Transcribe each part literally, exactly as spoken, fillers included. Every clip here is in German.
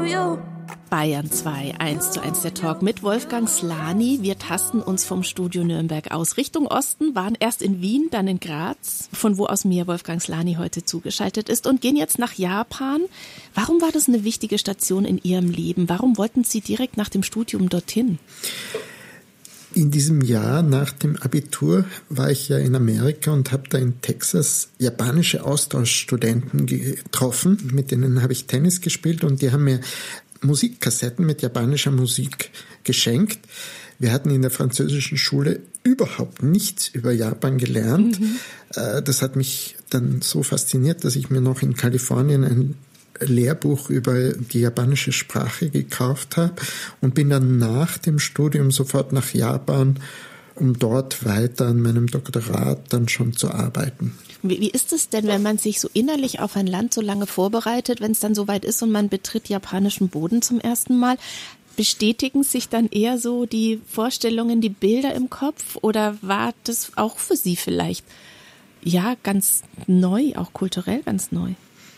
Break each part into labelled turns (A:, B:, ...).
A: you.
B: Bayern zwei, eins zu eins der Talk mit Wolfgang Slány. Wir tasten uns vom Studio Nürnberg aus Richtung Osten, waren erst in Wien, dann in Graz, von wo aus mir Wolfgang Slány heute zugeschaltet ist, und gehen jetzt nach Japan. Warum war das eine wichtige Station in Ihrem Leben? Warum wollten Sie direkt nach dem Studium dorthin?
C: In diesem Jahr nach dem Abitur war ich ja in Amerika und habe da in Texas japanische Austauschstudenten getroffen. Mit denen habe ich Tennis gespielt und die haben mir Musikkassetten mit japanischer Musik geschenkt. Wir hatten in der französischen Schule überhaupt nichts über Japan gelernt. Mhm. Das hat mich dann so fasziniert, dass ich mir noch in Kalifornien ein Lehrbuch über die japanische Sprache gekauft habe und bin dann nach dem Studium sofort nach Japan, um dort weiter an meinem Doktorat dann schon zu arbeiten.
B: Wie, wie ist es denn, wenn man sich so innerlich auf ein Land so lange vorbereitet, wenn es dann soweit ist und man betritt japanischen Boden zum ersten Mal? Bestätigen sich dann eher so die Vorstellungen, die Bilder im Kopf, oder war das auch für Sie vielleicht ja ganz neu, auch kulturell ganz neu?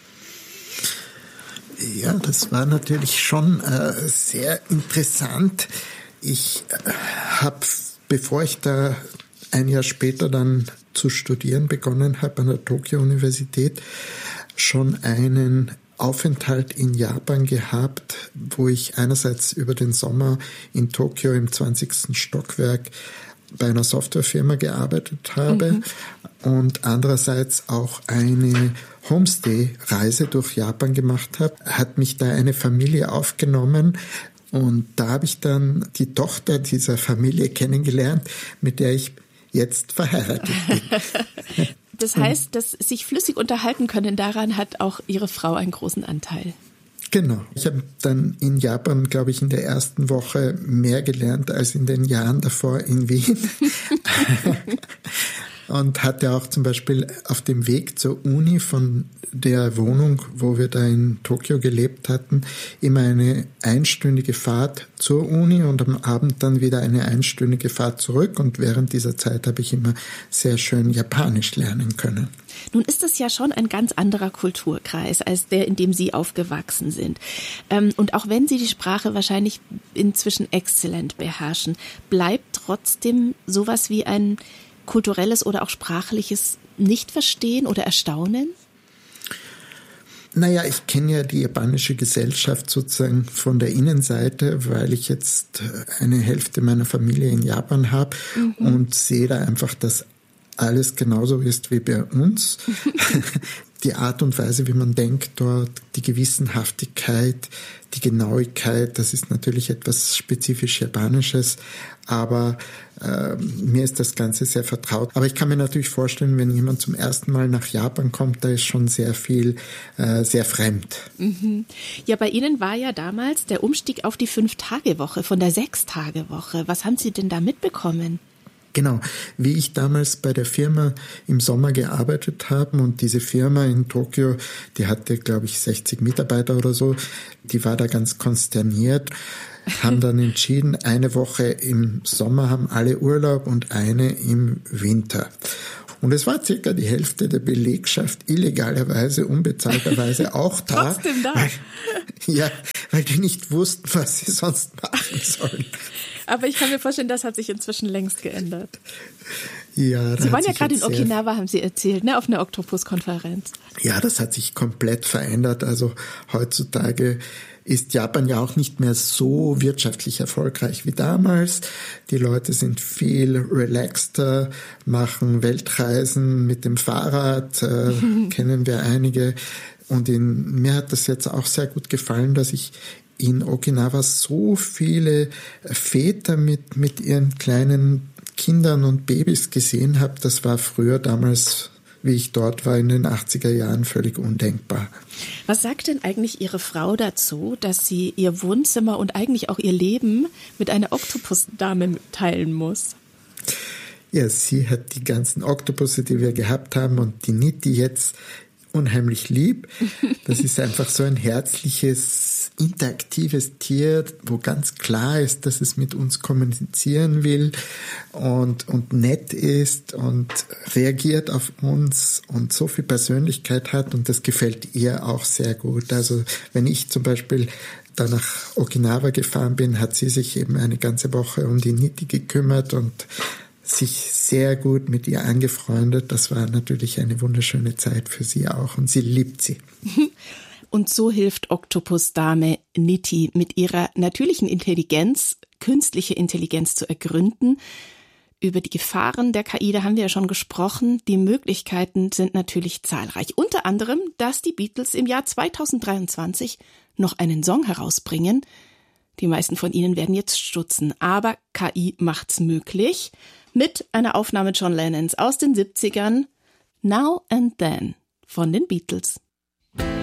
C: Ja, das war natürlich schon äh, sehr interessant. Ich äh, habe, bevor ich da ein Jahr später dann zu studieren begonnen habe an der Tokio-Universität, schon einen Aufenthalt in Japan gehabt, wo ich einerseits über den Sommer in Tokio im zwanzigsten Stockwerk bei einer Softwarefirma gearbeitet habe, mhm. und andererseits auch eine Homestay-Reise durch Japan gemacht habe, hat mich da eine Familie aufgenommen und da habe ich dann die Tochter dieser Familie kennengelernt, mit der ich jetzt verheiratet bin.
B: Das heißt, dass sich flüssig unterhalten können, daran hat auch Ihre Frau einen großen Anteil.
C: Genau. Ich habe dann in Japan, glaube ich, in der ersten Woche mehr gelernt als in den Jahren davor in Wien. Und hatte auch zum Beispiel auf dem Weg zur Uni von der Wohnung, wo wir da in Tokio gelebt hatten, immer eine einstündige Fahrt zur Uni und am Abend dann wieder eine einstündige Fahrt zurück. Und während dieser Zeit habe ich immer sehr schön Japanisch lernen können.
B: Nun ist es ja schon ein ganz anderer Kulturkreis als der, in dem Sie aufgewachsen sind. Und auch wenn Sie die Sprache wahrscheinlich inzwischen exzellent beherrschen, bleibt trotzdem sowas wie ein kulturelles oder auch sprachliches Nichtverstehen oder Erstaunen?
C: Naja, ich kenne ja die japanische Gesellschaft sozusagen von der Innenseite, weil ich jetzt eine Hälfte meiner Familie in Japan habe, mhm. und sehe da einfach, dass alles genauso ist wie bei uns. Die Art und Weise, wie man denkt dort, die Gewissenhaftigkeit, die Genauigkeit, das ist natürlich etwas spezifisch Japanisches, aber äh, mir ist das Ganze sehr vertraut. Aber ich kann mir natürlich vorstellen, wenn jemand zum ersten Mal nach Japan kommt, da ist schon sehr viel, äh, sehr fremd.
B: Mhm. Ja, bei Ihnen war ja damals der Umstieg auf die Fünf-Tage-Woche von der Sechs-Tage-Woche. Was haben Sie denn da mitbekommen?
C: Genau, wie ich damals bei der Firma im Sommer gearbeitet habe, und diese Firma in Tokio, die hatte, glaube ich, sechzig Mitarbeiter oder so, die war da ganz konsterniert, haben dann entschieden, eine Woche im Sommer haben alle Urlaub und eine im Winter. Und es war circa die Hälfte der Belegschaft illegalerweise, unbezahlterweise auch da.
B: Trotzdem da.
C: Weil, ja, weil die nicht wussten, was sie sonst machen sollen.
B: Aber ich kann mir vorstellen, das hat sich inzwischen längst geändert.
C: Ja,
B: Sie waren ja gerade in Okinawa, haben Sie erzählt, ne, auf einer Oktopus-Konferenz.
C: Ja, das hat sich komplett verändert. Also heutzutage ist Japan ja auch nicht mehr so wirtschaftlich erfolgreich wie damals. Die Leute sind viel relaxter, machen Weltreisen mit dem Fahrrad, äh, kennen wir einige. Und in, mir hat das jetzt auch sehr gut gefallen, dass ich in Okinawa so viele Väter mit, mit ihren kleinen Kindern und Babys gesehen habe. Das war früher damals, wie ich dort war, in den achtziger Jahren völlig undenkbar.
B: Was sagt denn eigentlich Ihre Frau dazu, dass sie ihr Wohnzimmer und eigentlich auch ihr Leben mit einer Oktopusdame teilen muss?
C: Ja, sie hat die ganzen Oktopusse, die wir gehabt haben, und die Niti jetzt unheimlich lieb. Das ist einfach so ein herzliches, interaktives Tier, wo ganz klar ist, dass es mit uns kommunizieren will und, und nett ist und reagiert auf uns und so viel Persönlichkeit hat, und das gefällt ihr auch sehr gut. Also wenn ich zum Beispiel da nach Okinawa gefahren bin, hat sie sich eben eine ganze Woche um die Nitti gekümmert und sich sehr gut mit ihr angefreundet. Das war natürlich eine wunderschöne Zeit für sie auch, und sie liebt sie.
B: Und so hilft Oktopusdame Nitti mit ihrer natürlichen Intelligenz, künstliche Intelligenz zu ergründen. Über die Gefahren der K I, da haben wir ja schon gesprochen. Die Möglichkeiten sind natürlich zahlreich. Unter anderem, dass die Beatles im Jahr zweitausenddreiundzwanzig noch einen Song herausbringen. Die meisten von Ihnen werden jetzt stutzen, aber K I macht's möglich. Mit einer Aufnahme John Lennons aus den siebzigern, Now and Then von den Beatles.